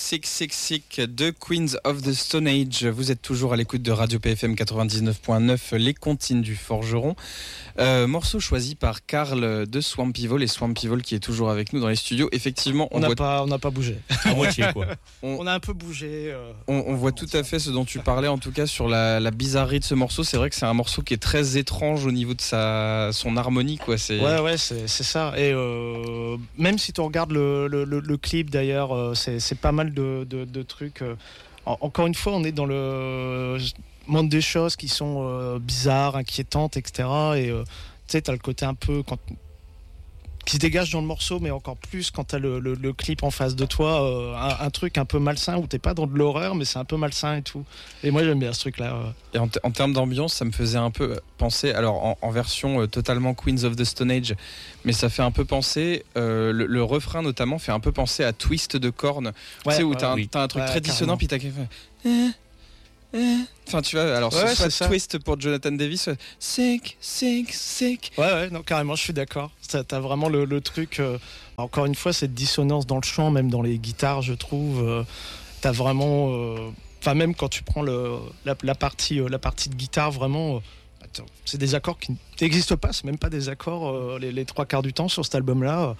Sick Sick Sick de Queens of the Stone Age. Vous êtes toujours à l'écoute de Radio PFM 99.9, les comptines du Forgeron. Morceau choisi par Karl de Swampyvol, et Swampyvol qui est toujours avec nous dans les studios. Effectivement, on n'a pas bougé. À moitié, quoi. On a un peu bougé. On voit tout à fait ce dont tu parlais, en tout cas sur la bizarrerie de ce morceau. C'est vrai que c'est un morceau qui est très étrange au niveau de son harmonie, quoi. Ouais, c'est ça. Et même si tu regardes le clip, d'ailleurs, c'est pas mal de trucs. Encore une fois, on est dans le monde des choses qui sont bizarres, inquiétantes, etc. Et tu sais, t'as le côté un peu qui se dégage dans le morceau, mais encore plus quand t'as le clip en face de toi, un truc un peu malsain où t'es pas dans de l'horreur, mais c'est un peu malsain et tout. Et moi j'aime bien ce truc-là. Et en termes d'ambiance, ça me faisait un peu penser, alors en version totalement Queens of the Stone Age, mais ça fait un peu penser, le refrain notamment fait un peu penser à Twist de Korn, tu sais, où t'as un truc très dissonant, puis t'as quelqu'un enfin tu vois, alors soit Twist pour Jonathan Davis, sick, sick, sick. Ouais, non, carrément, je suis d'accord. T'as vraiment le truc, encore une fois, cette dissonance dans le chant, même dans les guitares, je trouve. T'as vraiment, enfin même quand tu prends la partie de guitare, vraiment, c'est des accords qui n'existent pas, c'est même pas des accords les trois quarts du temps sur cet album-là.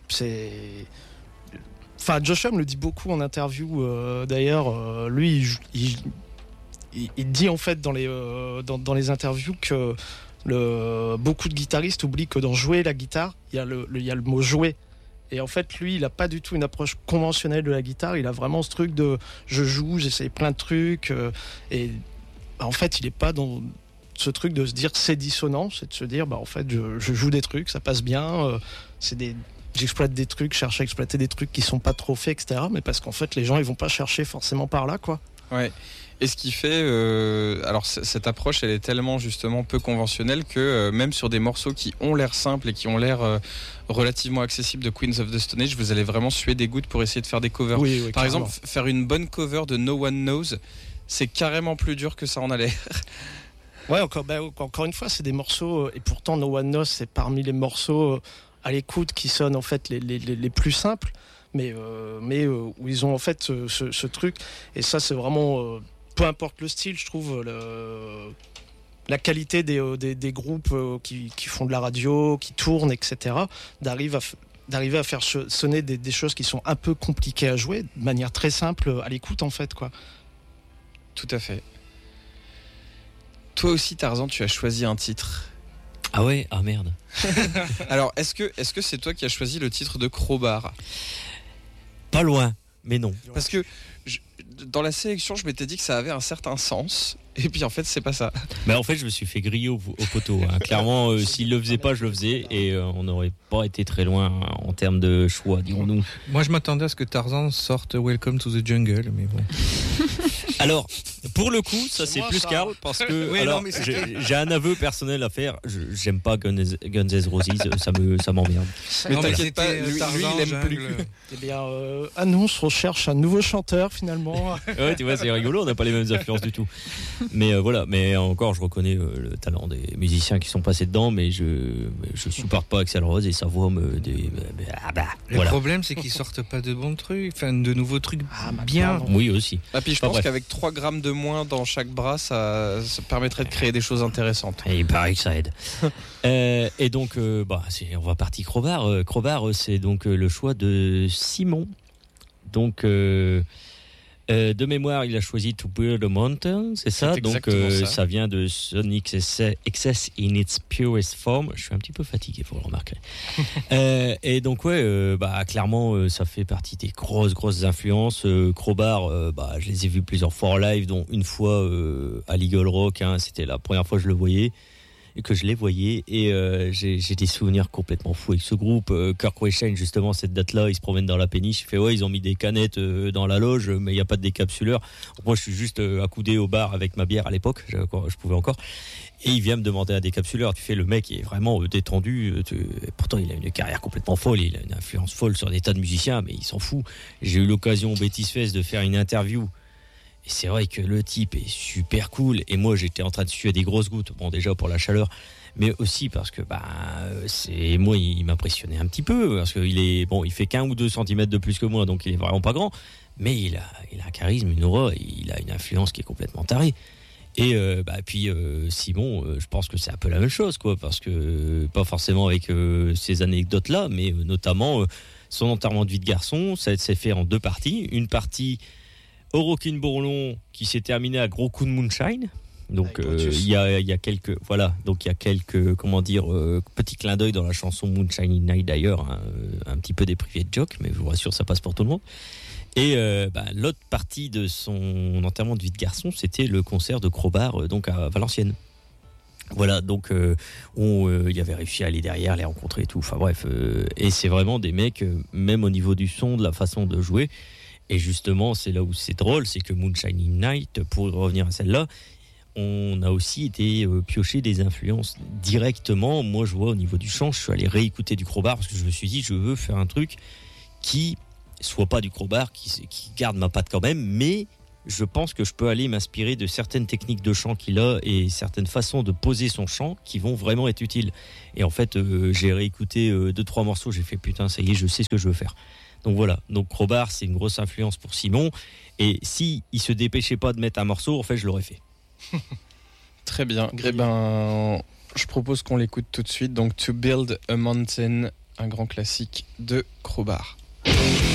Enfin, Josh Homme le dit beaucoup en interview, d'ailleurs, lui, il dit en fait dans les interviews que beaucoup de guitaristes oublient que dans jouer la guitare, il y a le mot jouer. Et en fait, lui, il a pas du tout une approche conventionnelle de la guitare. Il a vraiment ce truc de je joue, j'essaye plein de trucs. Et en fait, il est pas dans ce truc de se dire c'est dissonant, c'est de se dire en fait, je joue des trucs, ça passe bien. J'exploite des trucs, je cherche à exploiter des trucs qui sont pas trop faits, etc. Mais parce qu'en fait, les gens, ils vont pas chercher forcément par là, quoi. Ouais. Et ce qui fait, alors cette approche, elle est tellement justement peu conventionnelle que même sur des morceaux qui ont l'air simples et qui ont l'air relativement accessibles de Queens of the Stone Age, vous allez vraiment suer des gouttes pour essayer de faire des covers. Oui, par exemple, faire une bonne cover de No One Knows, c'est carrément plus dur que ça en a l'air. Ouais, encore une fois, c'est des morceaux, et pourtant No One Knows, c'est parmi les morceaux à l'écoute qui sonnent en fait les plus simples, mais où ils ont en fait ce truc, et ça c'est vraiment... peu importe le style, je trouve la qualité des groupes qui font de la radio, qui tournent, etc., d'arriver à faire sonner des choses qui sont un peu compliquées à jouer de manière très simple à l'écoute, en fait, quoi. Tout à fait. Toi aussi, Tarzan, tu as choisi un titre. Ah ouais, ah merde. Alors, est-ce que c'est toi qui as choisi le titre de Crowbar ? Pas loin, mais non. Parce que dans la sélection, je m'étais dit que ça avait un certain sens, et puis en fait, c'est pas ça. Mais en fait, je me suis fait griller au poteau. Hein. Clairement, s'il le faisait pas, je le faisais, et on n'aurait pas été très loin en termes de choix, dirons-nous. Moi, je m'attendais à ce que Tarzan sorte Welcome to the Jungle, mais bon. Alors, pour le coup, ça c'est plus Karl, parce que oui, alors, j'ai un aveu personnel à faire. J'aime pas Guns N' Roses, ça m'emmerde. Mais t'inquiète pas, lui il aime plus. Eh bien, annonce, on cherche un nouveau chanteur finalement. Ouais, tu vois, c'est rigolo, on n'a pas les mêmes influences du tout. Mais voilà, mais encore, je reconnais le talent des musiciens qui sont passés dedans, mais je supporte pas Axl Rose et sa voix me. Le problème, c'est qu'ils sortent pas de bons trucs, enfin de nouveaux trucs bien. Oui, aussi. Ah, puis je pense qu'avec 3 grammes de moins dans chaque bras, ça permettrait de créer des choses intéressantes. Et il paraît que ça aide. Et donc, on va partir Crowbar. Crowbar, c'est donc le choix de Simon. Donc, de mémoire, il a choisi To Build a Mountain, c'est ça. Donc, ça vient de Sonic Excess in its purest form. Je suis un petit peu fatigué, vous le remarquerez. Et donc, clairement, ça fait partie des grosses influences. Crowbar, je les ai vus plusieurs fois en live, dont une fois à l'Eagle Rock. Hein, c'était la première fois que je le voyais. Et que je les voyais, et j'ai des souvenirs complètement fous avec ce groupe. Kirk Wayne, justement, cette date-là, ils se promènent dans la péniche, il fait ils ont mis des canettes dans la loge, mais il n'y a pas de décapsuleur. Moi, je suis juste accoudé au bar avec ma bière à l'époque, je pouvais encore, et il vient me demander un décapsuleur. Tu fais, le mec est vraiment détendu, pourtant il a une carrière complètement folle, il a une influence folle sur des tas de musiciens, mais il s'en fout. J'ai eu l'occasion au Betis Fest de faire une interview. Et c'est vrai que le type est super cool. Et moi, j'étais en train de suer des grosses gouttes. Bon, déjà pour la chaleur. mais aussi parce que moi il m'impressionnait un petit peu parce qu'il est bon, il fait qu'1 ou 2 centimètres de plus que moi, donc il est vraiment pas grand, mais il a un charisme, une aura, il a une influence qui est complètement tarée. Et puis Simon, je pense que c'est un peu la même chose, quoi, parce que pas forcément avec ces anecdotes là, mais notamment son enterrement de vie de garçon, ça s'est fait en 2 parties. Une partie au Rockin' Bourlon qui s'est terminée à gros coup de moonshine. Donc il y a quelques petits clins d'œil dans la chanson Moonshine Night d'ailleurs, hein, un petit peu des privés de joke, mais je vous rassure, ça passe pour tout le monde. Et l'autre partie de son enterrement de vie de garçon, c'était le concert de Crowbar donc à Valenciennes. Voilà, donc il avait réussi à aller derrière, les rencontrer et tout. Enfin bref, et c'est vraiment des mecs, même au niveau du son, de la façon de jouer. Et justement, c'est là où c'est drôle, c'est que Moonshine Night, pour revenir à celle-là, on a aussi été piocher des influences directement. Moi, je vois au niveau du chant, je suis allé réécouter du Crowbar parce que je me suis dit, je veux faire un truc qui soit pas du Crowbar, qui garde ma patte quand même, mais je pense que je peux aller m'inspirer de certaines techniques de chant qu'il a et certaines façons de poser son chant qui vont vraiment être utiles. Et en fait, j'ai réécouté 2-3 morceaux, j'ai fait putain, ça y est, je sais ce que je veux faire. Donc voilà, donc Crowbar, c'est une grosse influence pour Simon. Et si il se dépêchait pas de mettre un morceau, en fait, je l'aurais fait. Très bien. Eh ben, je propose qu'on l'écoute tout de suite. Donc, To Build a Mountain, un grand classique de Crowbar.